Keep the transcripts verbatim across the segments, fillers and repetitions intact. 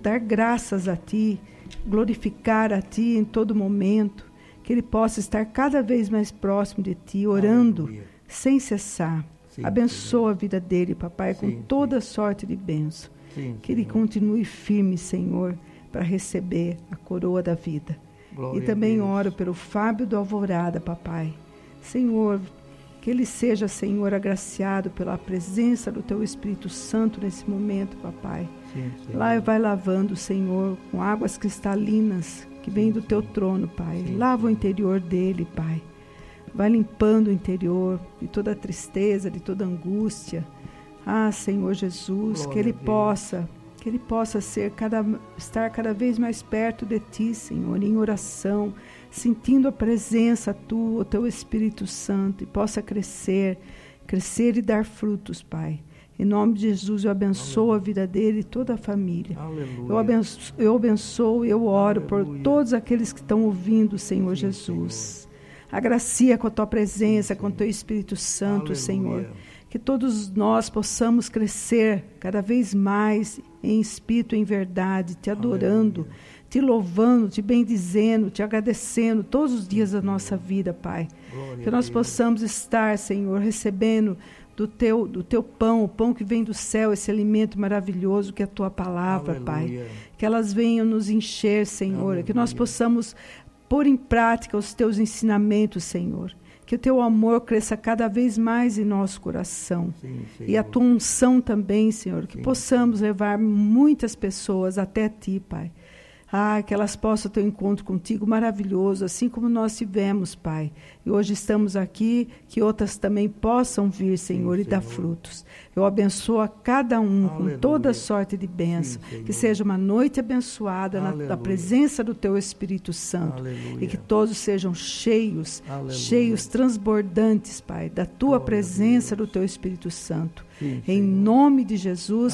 dar graças a Ti, glorificar a Ti em todo momento, que ele possa estar cada vez mais próximo de Ti, orando Aleluia. Sem cessar. Sim, abençoa sim. a vida dele, papai, sim, com toda sim. sorte de bênção. Sim, que ele continue firme, Senhor, para receber a coroa da vida. Glória e também oro pelo Fábio do Alvorada, papai. Senhor, que ele seja, Senhor, agraciado pela presença do Teu Espírito Santo nesse momento, papai. Sim, Lá vai lavando, Senhor, com águas cristalinas que vêm do Teu trono, Pai. Sim, Lava sim. o interior dele, Pai. Vai limpando o interior de toda tristeza, de toda angústia. Ah, Senhor Jesus, Glória que ele possa, que ele possa ser cada, estar cada vez mais perto de Ti, Senhor, em oração, sentindo a presença Tua, o Teu Espírito Santo, e possa crescer, crescer e dar frutos, Pai. Em nome de Jesus, eu abençoo Aleluia. A vida dele e toda a família. Aleluia. Eu abençoo, eu abençoo, eu oro Aleluia. Por todos aqueles que estão ouvindo, Senhor Sim, Jesus. Senhor. Agracia com a Tua presença, Sim, com o Teu Espírito Santo, Aleluia. Senhor. Que todos nós possamos crescer cada vez mais em espírito, em verdade, Te adorando, Aleluia. Te louvando, Te bendizendo, Te agradecendo todos os dias da nossa vida, Pai. Glória que nós possamos estar, Senhor, recebendo do teu, do teu pão, o pão que vem do céu, esse alimento maravilhoso que é a Tua palavra, Aleluia. Pai. Que elas venham nos encher, Senhor. Aleluia. Que nós possamos pôr em prática os Teus ensinamentos, Senhor. Que o Teu amor cresça cada vez mais em nosso coração. Sim, e a Tua unção também, Senhor. Que Sim. possamos levar muitas pessoas até Ti, Pai. Ah, que elas possam ter um encontro contigo maravilhoso, assim como nós tivemos, Pai. E hoje estamos aqui, que outras também possam vir, Senhor, Sim, e dar Senhor. Frutos. Eu abençoo a cada um Aleluia. Com toda sorte de bênção. Sim, que seja uma noite abençoada na, na presença do Teu Espírito Santo. Aleluia. E que todos sejam cheios, Aleluia. Cheios, transbordantes, Pai, da Tua Glória presença, do Teu Espírito Santo. Sim, em nome de Jesus,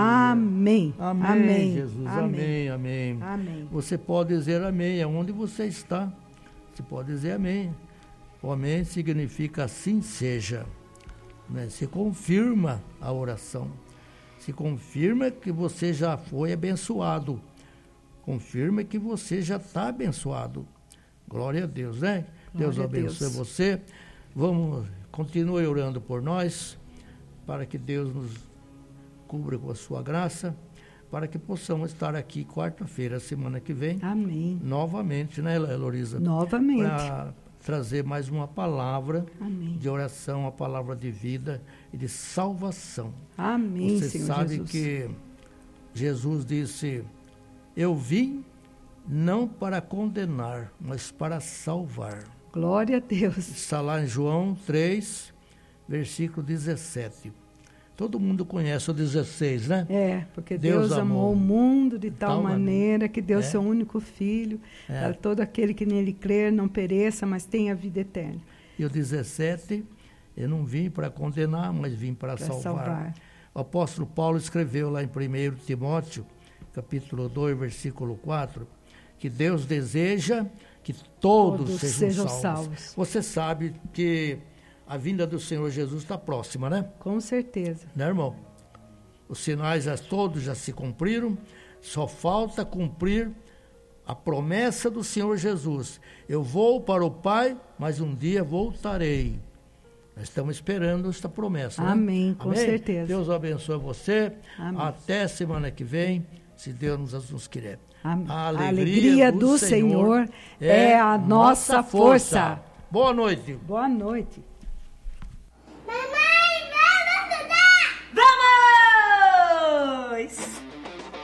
amém. Amém, amém, Jesus, amém, amém, amém. Você pode dizer amém, aonde você está, você pode dizer amém. O amém significa assim seja, né? Se confirma a oração, se confirma que você já foi abençoado, confirma que você já está abençoado. Glória a Deus, né? Glória Deus abençoe Deus. Você. Vamos, continue orando por nós, para que Deus nos cubra com a sua graça, para que possamos estar aqui quarta-feira, semana que vem. Amém. Novamente, né, Heloísa? Novamente. Para trazer mais uma palavra Amém. De oração, uma palavra de vida e de salvação. Amém, Você Senhor sabe Jesus. Que Jesus disse, eu vim não para condenar, mas para salvar. Glória a Deus. Está lá em João três, versículo dezessete. Todo mundo conhece o dezesseis, né? É, porque Deus, Deus amou, amou o mundo de tal, tal maneira que deu é. Seu único Filho, é. Para todo aquele que nele crer não pereça, mas tenha vida eterna. E o dezessete, eu não vim para condenar, mas vim para salvar. salvar. O apóstolo Paulo escreveu lá em primeiro Timóteo, capítulo dois, versículo quatro, que Deus deseja que todos, todos sejam, sejam salvos. salvos. Você sabe que a vinda do Senhor Jesus está próxima, né? Com certeza. Né, irmão? Os sinais já, todos já se cumpriram, só falta cumprir a promessa do Senhor Jesus. Eu vou para o Pai, mas um dia voltarei. Nós estamos esperando esta promessa. Amém, né? com Amém? certeza. Deus abençoe você. Amém. Até semana que vem, se Deus nos, nos quiser. Amém. A alegria, a alegria do, do Senhor, Senhor é a nossa força. força. Boa noite. Boa noite.